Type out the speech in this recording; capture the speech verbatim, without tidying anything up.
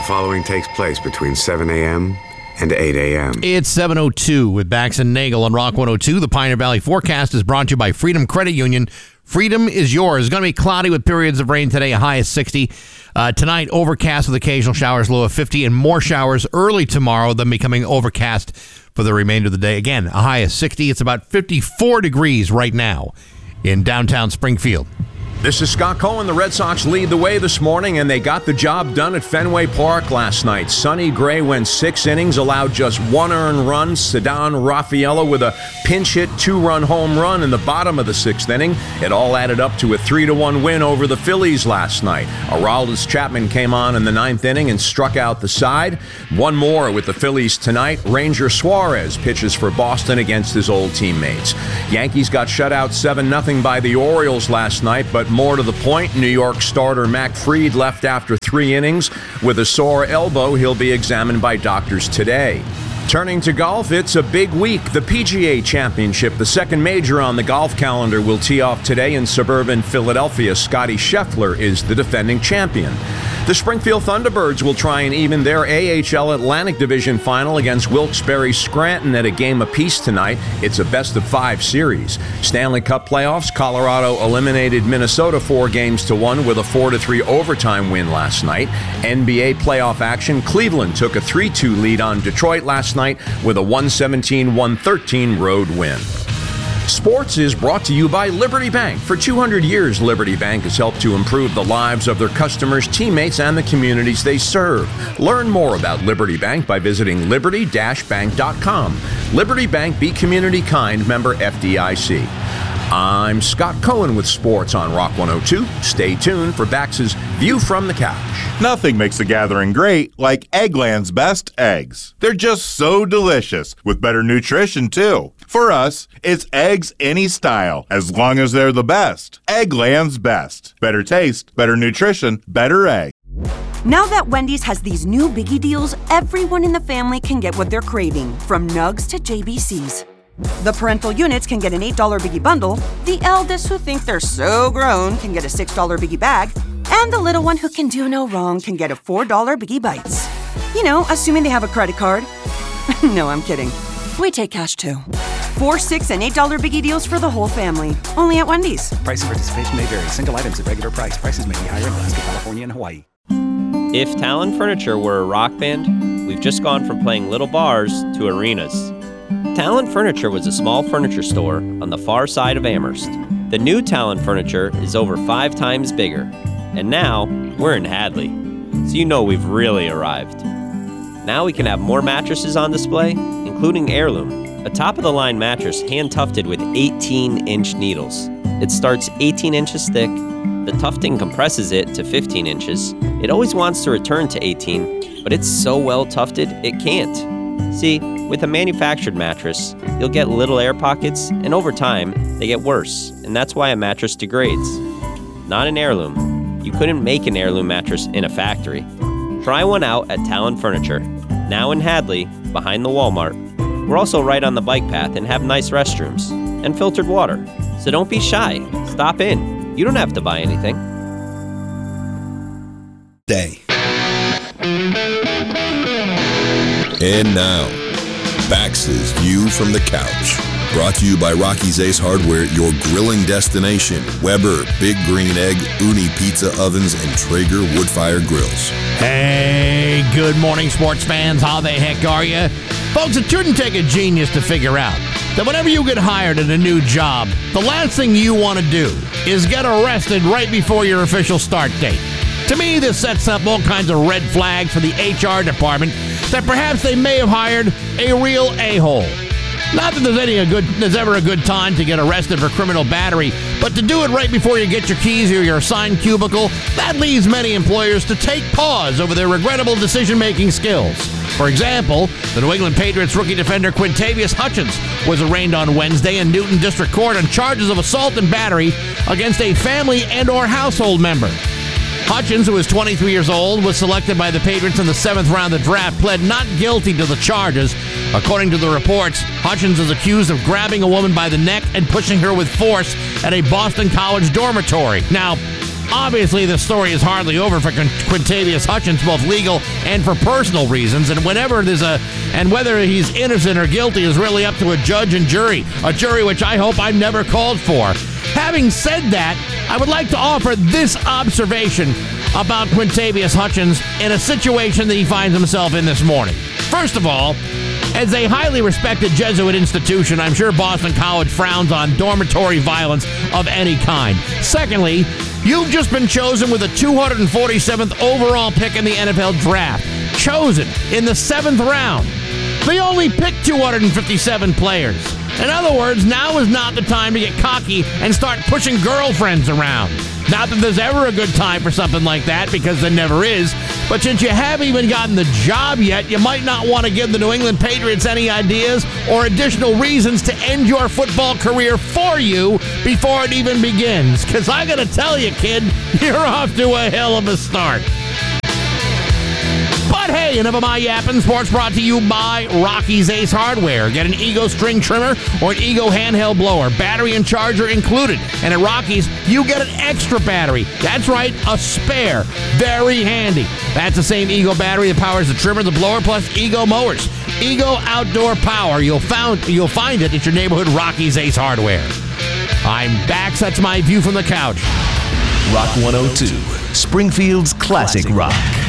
The following takes place between seven a.m. and eight a.m. It's seven oh two with Bax and Nagel on Rock one oh two. The Pioneer Valley forecast is brought to you by Freedom Credit Union. Freedom is yours. It's going to be cloudy with periods of rain today, a high of sixty. Uh, tonight, overcast with occasional showers, low of fifty, and more showers early tomorrow, then becoming overcast for the remainder of the day. Again, a high of sixty. It's about fifty-four degrees right now in downtown Springfield. This is Scott Cohen. The Red Sox lead the way this morning, and they got the job done at Fenway Park last night. Sonny Gray went six innings, allowed just one earned run. Ceddanne Rafaela with a pinch hit two-run home run in the bottom of the sixth inning. It all added up to a three to one win over the Phillies last night. Aroldis Chapman came on in the ninth inning and struck out the side. One more with the Phillies tonight. Ranger Suarez pitches for Boston against his old teammates. Yankees got shut out seven nothing by the Orioles last night, but more to the point, New York starter Mac Fried left after three innings with a sore elbow. He'll be examined by doctors today. Turning to golf, it's a big week. The P G A Championship, the second major on the golf calendar, will tee off today in suburban Philadelphia. Scotty Scheffler is the defending champion. The Springfield Thunderbirds will try and even their A H L Atlantic Division final against Wilkes-Barre Scranton at a game apiece tonight. It's a best-of-five series. Stanley Cup playoffs, Colorado eliminated Minnesota four games to one with a four to three overtime win last night. N B A playoff action, Cleveland took a three two lead on Detroit last night with a one seventeen one thirteen road win. Sports is brought to you by Liberty Bank. For two hundred years, Liberty Bank has helped to improve the lives of their customers, teammates, and the communities they serve. Learn more about Liberty Bank by visiting liberty dash bank dot com. Liberty Bank, be community kind, member F D I C. I'm Scott Cohen with sports on Rock one oh two. Stay tuned for Bax's View from the Couch. Nothing makes a gathering great like Eggland's best eggs. They're just so delicious, with better nutrition, too. For us, it's eggs any style, as long as they're the best. Eggland's best. Better taste, better nutrition, better egg. Now that Wendy's has these new biggie deals, everyone in the family can get what they're craving, from nugs to J B Cs. The parental units can get an eight dollar biggie bundle, the eldest who think they're so grown can get a six dollar biggie bag, and the little one who can do no wrong can get a four dollar biggie bites. You know, assuming they have a credit card. No, I'm kidding. We take cash too. Four, six, and eight dollar biggie deals for the whole family. Only at Wendy's. Price and participation may vary. Single items at regular price. Prices may be higher in Alaska, California, and Hawaii. If Talon Furniture were a rock band, we've just gone from playing little bars to arenas. Talon Furniture was a small furniture store on the far side of Amherst. The new Talon Furniture is over five times bigger. And now, we're in Hadley. So you know we've really arrived. Now we can have more mattresses on display, including Heirloom, a top-of-the-line mattress hand-tufted with eighteen inch needles. It starts eighteen inches thick, the tufting compresses it to fifteen inches. It always wants to return to eighteen, but it's so well tufted, it can't. See, with a manufactured mattress, you'll get little air pockets, and over time, they get worse, and that's why a mattress degrades. Not an Heirloom. You couldn't make an Heirloom mattress in a factory. Try one out at Talon Furniture, now in Hadley, behind the Walmart. We're also right on the bike path and have nice restrooms, and filtered water. So don't be shy. Stop in. You don't have to buy anything. Day. And now, Bax's View from the Couch. Brought to you by Rocky's Ace Hardware, your grilling destination. Weber, Big Green Egg, Uni Pizza Ovens, and Traeger Woodfire Grills. Hey, good morning, sports fans. How the heck are you? Folks, it shouldn't take a genius to figure out that whenever you get hired at a new job, the last thing you want to do is get arrested right before your official start date. To me, this sets up all kinds of red flags for the H R department that perhaps they may have hired a real a-hole. Not that there's any a good, there's ever a good time to get arrested for criminal battery, but to do it right before you get your keys or your assigned cubicle, that leads many employers to take pause over their regrettable decision-making skills. For example, the New England Patriots rookie defender Quintavious Hutchins was arraigned on Wednesday in Newton District Court on charges of assault and battery against a family and or household member. Hutchins, who is twenty-three years old, was selected by the Patriots in the seventh round of the draft, pled not guilty to the charges. According to the reports, Hutchins is accused of grabbing a woman by the neck and pushing her with force at a Boston College dormitory. Now, Obviously, the story is hardly over for Quintavious Hutchins, both legal and for personal reasons. And whenever there's a, and whether he's innocent or guilty is really up to a judge and jury, a jury which I hope I'm never called for. Having said that, I would like to offer this observation about Quintavious Hutchins in a situation that he finds himself in this morning. First of all, as a highly respected Jesuit institution, I'm sure Boston College frowns on dormitory violence of any kind. Secondly, you've just been chosen with the two hundred forty-seventh overall pick in the N F L draft. Chosen in the seventh round. They only picked two hundred fifty-seven players. In other words, now is not the time to get cocky and start pushing girlfriends around. Not that there's ever a good time for something like that, because there never is. But since you haven't even gotten the job yet, you might not want to give the New England Patriots any ideas or additional reasons to end your football career for you before it even begins. Because I got to tell you, kid, you're off to a hell of a start. But hey, enough of my yapping. Sports brought to you by Rocky's Ace Hardware. Get an Ego string trimmer or an Ego handheld blower. Battery and charger included. And at Rocky's, you get an extra battery. That's right, a spare. Very handy. That's the same Ego battery that powers the trimmer, the blower, plus Ego mowers. Ego outdoor power. You'll, found, you'll find it at your neighborhood Rocky's Ace Hardware. I'm back. So that's my view from the couch. Rock one oh two, Springfield's classic rock.